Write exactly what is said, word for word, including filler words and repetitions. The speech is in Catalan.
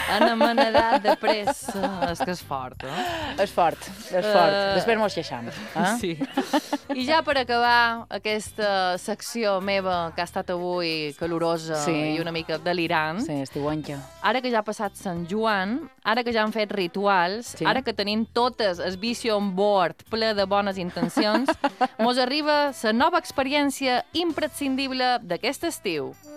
Anem a nedar de pressa. És que és fort, eh? És fort, és fort. Uh... Després mos queixam. Eh? Sí. I ja per acabar aquesta secció meva, que ha estat avui calorosa sí. i una mica delirant, sí, estiuenca. Ara que ja ha passat Sant Joan, ara que ja han fet rituals, sí. ara que tenim totes el vicio on board ple de bones intencions, mos arriba la nova experiència imprescindible d'aquest estiu.